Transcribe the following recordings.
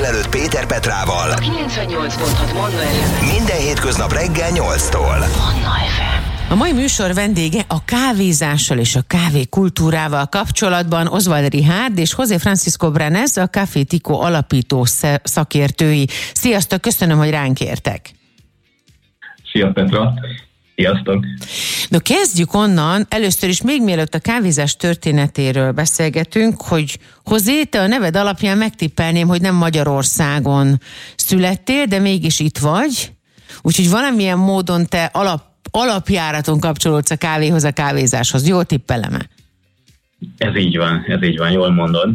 előtt Péter Petrával. A 98.6 Manna FM. Minden hétköznap reggel 8-tól. Manna FM. A mai műsor vendége a kávézással és a kávékultúrával kapcsolatban Oswald Richárd és José Francisco Brenes, a Café Tico alapító szakértői. Sziasztok, köszönöm, hogy ránk értek. Szia Petra! Sziasztok! No, kezdjük onnan, először is még mielőtt a kávézás történetéről beszélgetünk, hogy José, te a neved alapján megtippelném, hogy nem Magyarországon születtél, de mégis itt vagy, úgyhogy valamilyen módon te alapjáraton kapcsolódsz a kávéhoz, a kávézáshoz. Jól tippelem-e? Ez így van, jól mondod.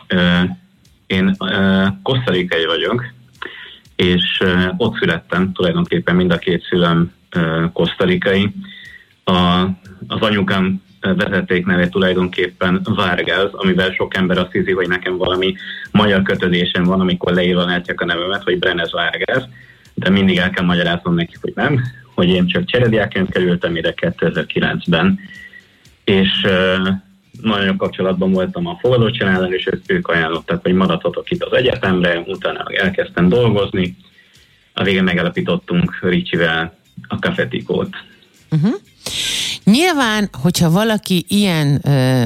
Én kosztarikai vagyok, és ott születtem, tulajdonképpen mind a két szülem kosztarikai. Az anyukám vezetékneve tulajdonképpen Vargas, amivel sok ember azt hiszi, hogy nekem valami magyar kötődésem van, amikor leírva látják a nevemet, hogy Brenes Vargas, de mindig el kell magyaráznom neki, hogy nem, hogy én csak cserediákként kerültem ide 2009-ben, és nagyon jó kapcsolatban voltam a fogadócsaláddal, és ők ajánlották, hogy maradhatok itt az egyetemre, utána elkezdtem dolgozni, a végén megállapítottunk Ricsivel a Café Ticót. Nyilván, hogyha valaki ilyen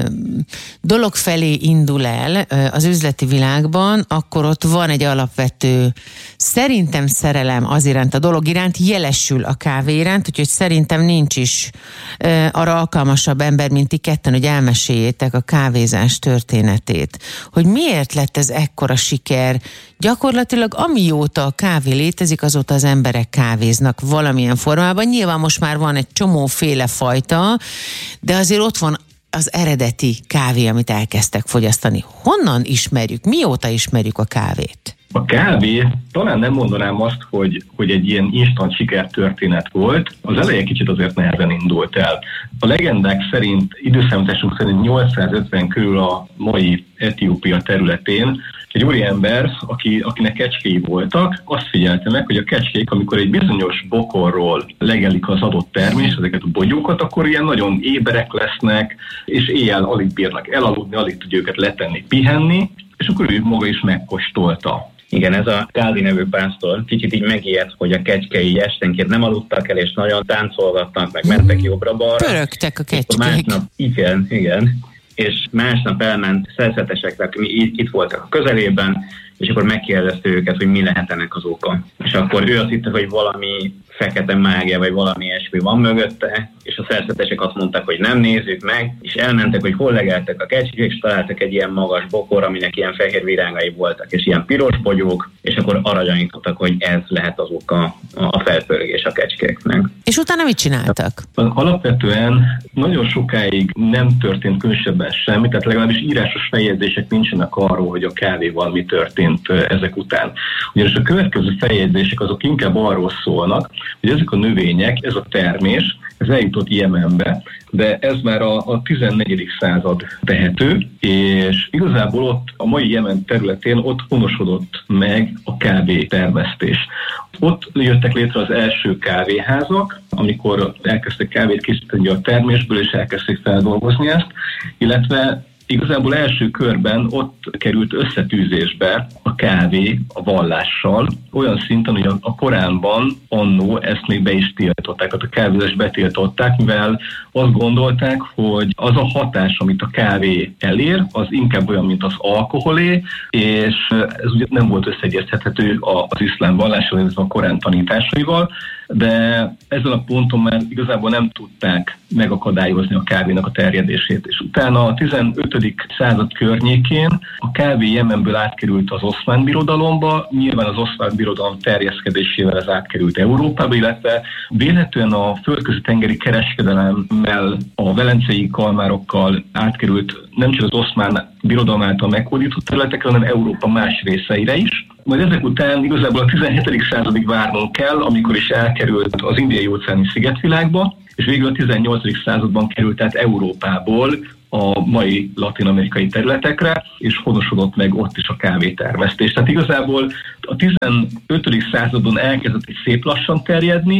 dolog felé indul el az üzleti világban, akkor ott van egy alapvető, szerintem szerelem az iránt, a dolog iránt, jelesül a kávé iránt, úgyhogy szerintem nincs is arra alkalmasabb ember, mint ti ketten, hogy elmeséljétek a kávézás történetét. Hogy miért lett ez ekkora siker? Gyakorlatilag amióta a kávé létezik, azóta az emberek kávéznak valamilyen formában. Nyilván most már van egy csomóféle fajta, de azért ott van az eredeti kávé, amit elkezdtek fogyasztani. Honnan ismerjük? Mióta ismerjük a kávét? A kávé, talán nem mondanám azt, hogy egy ilyen instant sikertörténet volt. Az eleje kicsit azért nehezen indult el. A legendák szerint, időszámításunk szerint 850 körül a mai Etiópia területén egy úriember, akinek kecskéi voltak, azt figyelte meg, hogy a kecskék, amikor egy bizonyos bokorról legelik az adott termés, ezeket a bogyókat, akkor ilyen nagyon éberek lesznek, és éjjel alig bírnak elaludni, alig tudja őket letenni, pihenni, és akkor ő maga is megkóstolta. Igen, ez a Kádi nevű pásztor kicsit így megijedt, hogy a kecskei esténként nem aludtak el, és nagyon táncolgattak, meg mentek jobbra-balra. Pörögtek a kecskék. Másnap, igen. És másnap elment szerzetesekre, akik itt voltak a közelében, és akkor megkérdezte őket, hogy mi lehet ennek az oka. És akkor ő azt hitte, hogy valami fekete mágia, vagy valami ilyesmi van mögötte, és a szerzetesek azt mondták, hogy nem, nézzük meg, és elmentek, hogy hol legeltek a kecskék, és találtak egy ilyen magas bokor, aminek ilyen fehér virágai voltak, és ilyen piros bogyók, és akkor arra gyanítottak, hogy ez lehet az oka a felpörgés a kecskéknek. És utána mit csináltak? Alapvetően nagyon sokáig nem történt különösebben semmi, tehát legalábbis írásos feljegyzések nincsenek arról, hogy a kávéval mi történt ezek után. Ugyanis a következő feljegyzések azok inkább arról szólnak, hogy ezek a növények, ez a termés, ez eljutott Jemenbe, de ez már a 14. század tehető, és igazából ott a mai Jemen területén ott honosodott meg a kávé termesztés. Ott jöttek létre az első kávéházak, amikor elkezdtek kávét készíteni a termésből, és elkezdték feldolgozni ezt, illetve igazából első körben ott került összetűzésbe a kávé a vallással, olyan szinten, hogy a Koránban annó ezt még be is tiltották, a kávézást betiltották, mivel azt gondolták, hogy az a hatás, amit a kávé elér, az inkább olyan, mint az alkoholé, és ez ugye nem volt összeegyeztethető az iszlám vallással, illetve a Korán tanításaival, de ezen a ponton már igazából nem tudták megakadályozni a kávénak a terjedését. És utána a 15. század környékén a kávé Jemenből átkerült az Oszmán Birodalomba, nyilván az Oszmán Birodalom terjeszkedésével ez átkerült Európába, illetve vélhetően a földközi tengeri kereskedelemmel, a velencei kalmárokkal átkerült nem csak az Oszmán Birodalom által meghódított területekre, hanem Európa más részeire is. Majd ezek után igazából a 17. századig várnunk kell, amikor is elkerült az Indiai-óceáni szigetvilágba, és végül a 18. században került át Európából a mai latin-amerikai területekre, és honosodott meg ott is a kávétermesztés. Tehát igazából a 15. századon elkezdett szép lassan terjedni,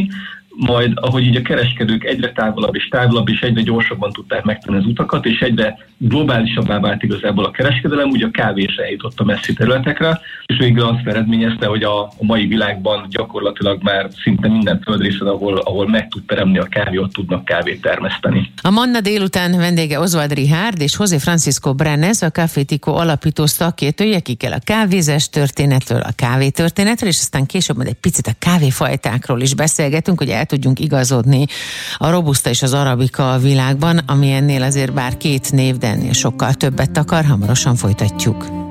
majd ahogy így a kereskedők egyre távolabb és egyre gyorsabban tudták megtenni az utakat, és egyre globálisabbá vált igazából a kereskedelem, úgy a kávé is eljutott a messzi területekre, és végül azt eredményezte, hogy a mai világban gyakorlatilag már szinte minden földrészen, ahol meg tud teremni a kávé, ott tudnak kávét termeszteni. A Manna délután vendége Oswald Richárd és José Francisco Brenes, a Café Tico alapító szakértője, akikkel a kávézás történetről, a kávétörténetről, és aztán később majd egy picit a kávéfajtákról is beszélgetünk, hogy el tudjunk igazodni a robusta és az arabika a világban, ami ennél azért bár két név, de ennél sokkal többet akar. Hamarosan folytatjuk.